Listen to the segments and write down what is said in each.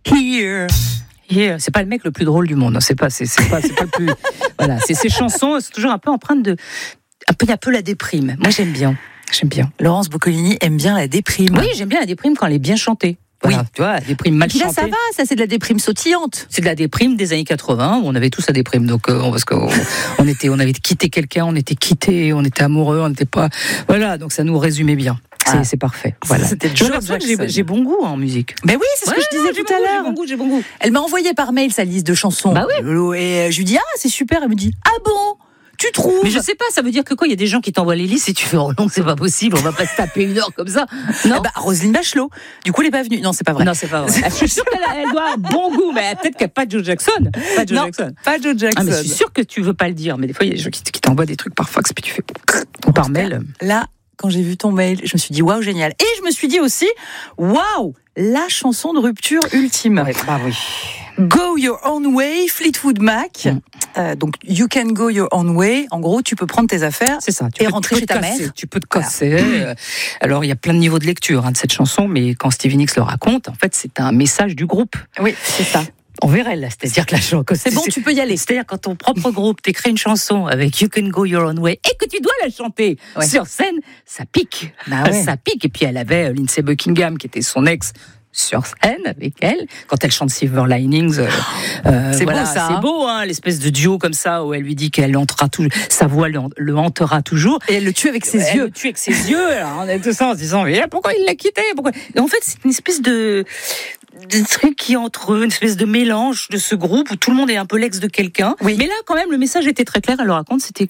Here. C'est pas le mec le plus drôle du monde, non, c'est pas le plus. Voilà, ces chansons, c'est toujours un peu empreinte de, un peu la déprime. Moi, j'aime bien. Laurence Boccolini aime bien la déprime. Oui, j'aime bien la déprime quand elle est bien chantée. Voilà, oui, tu vois, la déprime mal chantée. Là, ça va, ça c'est de la déprime sautillante. C'est de la déprime des années 80, où on avait tous la déprime. Donc, parce qu'on avait quitté quelqu'un, on était quitté, on était amoureux, on n'était pas. Voilà, donc ça nous résumait bien. C'est parfait. Voilà. C'était j'ai bon goût en musique. Mais oui, c'est ce que je disais tout à l'heure. J'ai bon goût. Elle m'a envoyé par mail sa liste de chansons. Bah oui. Et je lui dis c'est super. Elle me dit bon. Tu trouves? Mais je sais pas, ça veut dire que quoi? Il y a des gens qui t'envoient les listes et tu fais non, c'est pas possible, on va pas se taper une heure comme ça. Non. Roselyne Bachelot. Du coup, elle est pas venue. Non, c'est pas vrai. Non, c'est pas vrai. Je suis sûre qu'elle doit avoir bon goût, mais peut-être qu'elle n'a pas Joe Jackson. Pas Joe Jackson. Ah, mais je suis sûre que tu veux pas le dire, mais des fois, il y a des gens qui t'envoient des trucs par fax, puis tu fais par mail. Là, quand j'ai vu ton mail, je me suis dit waouh, génial. Et je me suis dit aussi waouh, la chanson de rupture ultime. Ouais, bah oui. Go Your Own Way, Fleetwood Mac. Donc, You Can Go Your Own Way. En gros, tu peux prendre tes affaires et rentrer chez ta mère. Tu peux te casser. Alors, il y a plein de niveaux de lecture de cette chanson, mais quand Stevie Nicks le raconte, en fait, c'est un message du groupe. Oui, c'est ça. On verrait là, c'est-à-dire que la chanson. C'est bon, tu peux y aller. C'est-à-dire quand ton propre groupe t'écrit une chanson avec You Can Go Your Own Way et que tu dois la chanter sur scène, ça pique. Ça pique. Et puis elle avait Lindsey Buckingham qui était son ex sur scène avec elle quand elle chante Silver Linings. C'est beau ça. C'est beau, l'espèce de duo comme ça où elle lui dit qu'elle hantera toujours, sa voix le hantera toujours. Et elle le tue avec ses yeux. Elle le tue avec ses yeux. Alors on est tous en se disant mais pourquoi il l'a quitté? Et en fait c'est une espèce de trucs qui entre eux, une espèce de mélange de ce groupe où tout le monde est un peu l'ex de quelqu'un. Oui. Mais là, quand même, le message était très clair. Elle le raconte, c'était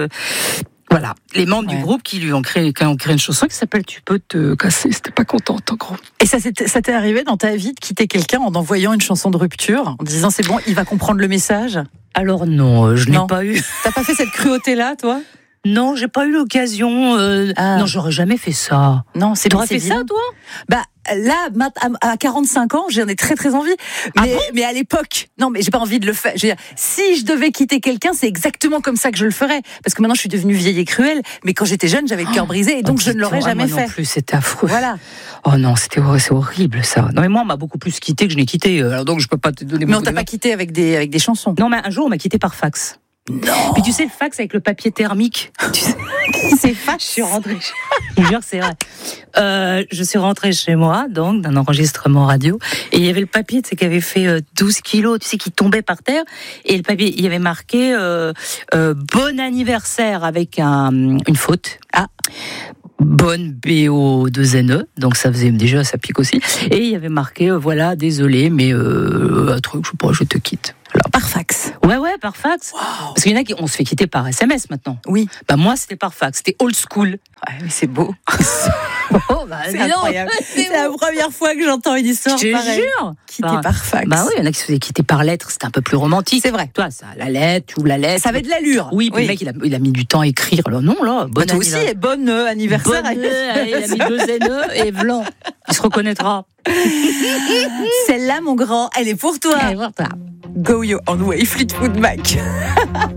voilà, les membres du groupe qui lui ont créé une chanson qui s'appelle Tu peux te casser. C'était pas contente, en gros. Et ça t'est arrivé dans ta vie de quitter quelqu'un en envoyant une chanson de rupture, en disant c'est bon, il va comprendre le message? Alors non, je n'ai pas eu. T'as pas fait cette cruauté-là, toi? Non, j'ai pas eu l'occasion. Non, j'aurais jamais fait ça. Non, c'est t'aurais fait ça, toi? Bah là, à 45 ans, j'en ai très très envie. Mais à l'époque, non, mais j'ai pas envie de le faire. Je veux dire, si je devais quitter quelqu'un, c'est exactement comme ça que je le ferais. Parce que maintenant, je suis devenue vieille et cruelle. Mais quand j'étais jeune, j'avais le cœur brisé et donc je ne l'aurais jamais fait. Non plus, c'était affreux. Voilà. Oh non, c'est horrible ça. Non mais moi, on m'a beaucoup plus quitté que je n'ai quitté. Alors donc, je peux pas te donner. Mais on t'a pas quitté avec des chansons. Non, mais un jour, on m'a quitté par fax. Non. Puis tu sais le fax avec le papier thermique. Tu sais, c'est fax. Je suis rentrée. Je jure, c'est vrai. Je suis rentrée chez moi, donc d'un enregistrement radio, et il y avait le papier, tu sais, qui avait fait 12 kilos, tu sais, qui tombait par terre, et le papier, il y avait marqué bon anniversaire avec une faute. Bonne BO2NE, donc ça faisait déjà, ça pique aussi. Et il y avait marqué, voilà, désolé, mais un truc, je sais pas, je te quitte. Alors, par fax. Ouais, par fax. Wow. Parce qu'il y en a qui, on se fait quitter par SMS maintenant. Oui. Bah moi, c'était par fax, c'était old school. Ouais, mais c'est beau. C'est incroyable. C'est la première fois que j'entends une histoire pareille. Je te jure. Quitter par fax. Bah oui, il y en a qui se faisaient quitter par lettre, c'était un peu plus romantique. C'est vrai. Toi, ça, la lettre ou la lettre. Ça avait de l'allure. Oui, puis le mec, il a mis du temps à écrire. Alors non, là, bon toi aussi, et bon anniversaire. Il a mis 2 NE et blanc. Il se reconnaîtra. Celle-là, mon grand, elle est pour toi. Elle est pour toi. Go Your Own Way, Fleetwood Mac.